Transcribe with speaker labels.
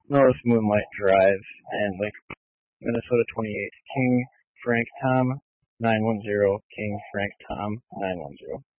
Speaker 1: North Moonlight Drive, and Lake, Minnesota 28. King Frank Tom 910. King Frank Tom 910.